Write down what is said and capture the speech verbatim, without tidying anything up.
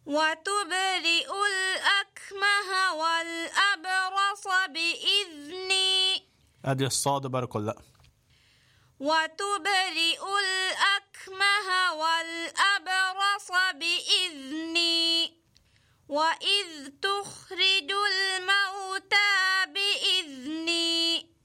وتبرئ الأكمه والأبرص بإذني. أدي الصاد بارك الله. وتبرئ الأكمه والأبرص بإذني وإذ تخرج